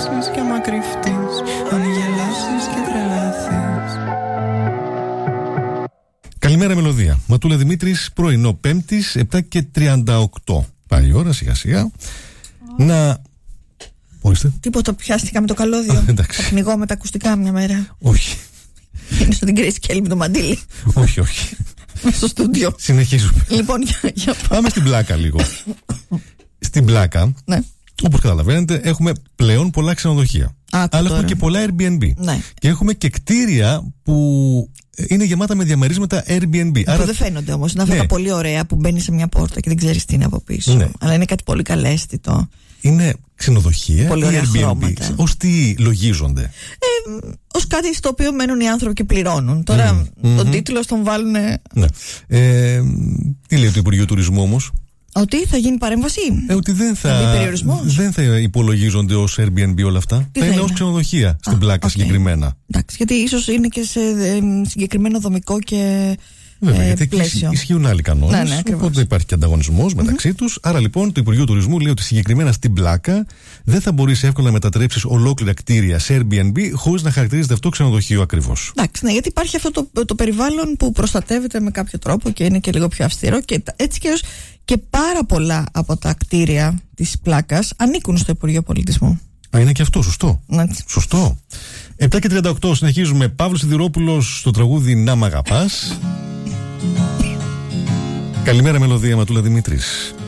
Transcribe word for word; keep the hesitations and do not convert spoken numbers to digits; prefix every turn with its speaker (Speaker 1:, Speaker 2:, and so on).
Speaker 1: γελάσεις και άμα κρυφτείς, αν γελάσεις και τρελαθείς.
Speaker 2: Καλημέρα μελωδία. Ματούλα Δημήτρης, πρωινό Πέμπτης, επτά και τριάντα οκτώ. Πάει η ώρα σιγά σιγά. Να... Ορίστε.
Speaker 3: Τίποτα, πιάστηκα με το καλώδιο.
Speaker 2: Α, εντάξει.
Speaker 3: Θα πνιγώ με τα ακουστικά μια μέρα.
Speaker 2: Όχι.
Speaker 3: Είναι στην Grace Kelly με το μαντίλι.
Speaker 2: Όχι, όχι.
Speaker 3: Μέσα στο στούντιο.
Speaker 2: Συνεχίζουμε.
Speaker 3: Λοιπόν, για, για
Speaker 2: Πάμε στην πλάκα λίγο. Στην πλάκα,
Speaker 3: ναι.
Speaker 2: όπως καταλαβαίνετε, έχουμε πλέον πολλά ξενοδοχεία.
Speaker 3: Άκου
Speaker 2: Αλλά
Speaker 3: τώρα.
Speaker 2: έχουμε και πολλά Airbnb.
Speaker 3: Ναι.
Speaker 2: Και έχουμε και κτίρια που είναι γεμάτα με διαμερίσματα Airbnb.
Speaker 3: Που
Speaker 2: Άρα...
Speaker 3: δεν φαίνονται όμως. Είναι αυτά
Speaker 2: Ναι.
Speaker 3: τα πολύ ωραία που μπαίνει σε μια πόρτα και δεν ξέρεις τι είναι από πίσω.
Speaker 2: Ναι.
Speaker 3: Αλλά είναι κάτι πολύ καλέσθητο.
Speaker 2: Είναι ξενοδοχεία
Speaker 3: Πολύ
Speaker 2: ή
Speaker 3: ωραία
Speaker 2: Airbnb.
Speaker 3: χρώματα.
Speaker 2: Ως τι λογίζονται?
Speaker 3: Ε, ως κάτι στο οποίο μένουν οι άνθρωποι και πληρώνουν. Τώρα
Speaker 2: Mm.
Speaker 3: τον
Speaker 2: Mm-hmm.
Speaker 3: τίτλο τον βάλουν.
Speaker 2: Ναι. Ε, τι λέει το Υπουργείο Τουρισμού όμως?
Speaker 3: Ότι θα γίνει παρέμβαση.
Speaker 2: Ε, ότι δεν θα,
Speaker 3: Θα μπει περιορισμός.
Speaker 2: δεν θα υπολογίζονται ως Airbnb όλα αυτά.
Speaker 3: Τι
Speaker 2: θα
Speaker 3: θα
Speaker 2: είναι ως
Speaker 3: είναι?
Speaker 2: ξενοδοχεία στην
Speaker 3: Α,
Speaker 2: πλάκα
Speaker 3: οκ.
Speaker 2: συγκεκριμένα.
Speaker 3: Εντάξει, γιατί ίσως είναι και σε ε, συγκεκριμένο δομικό και
Speaker 2: Βέβαια,
Speaker 3: ε,
Speaker 2: γιατί εκεί
Speaker 3: πλαίσιο.
Speaker 2: ισχύουν άλλοι κανόνες.
Speaker 3: Ναι, ναι, ακριβώς.
Speaker 2: Οπότε υπάρχει και ανταγωνισμός μεταξύ mm-hmm. τους. Άρα λοιπόν το Υπουργείο Τουρισμού λέει ότι συγκεκριμένα στην πλάκα δεν θα μπορείς εύκολα να μετατρέψεις ολόκληρα κτίρια σε Airbnb χωρίς να χαρακτηρίζεται αυτό ξενοδοχείο ακριβώς.
Speaker 3: Εντάξει, ναι, γιατί υπάρχει αυτό το, το περιβάλλον που προστατεύεται με κάποιο τρόπο και είναι και λίγο πιο αυστηρό και έτσι και, ως, και πάρα πολλά από τα κτίρια της πλάκας ανήκουν στο Υπουργείο Πολιτισμού.
Speaker 2: Α, είναι και αυτό, σωστό.
Speaker 3: Έτσι.
Speaker 2: Σωστό. επτά και τριάντα οκτώ συνεχίζουμε. Παύλος Σιδηρόπουλος στο τραγούδι «Να μ' αγαπάς». Καλημέρα μελωδία, Ματούλα Δημήτρης.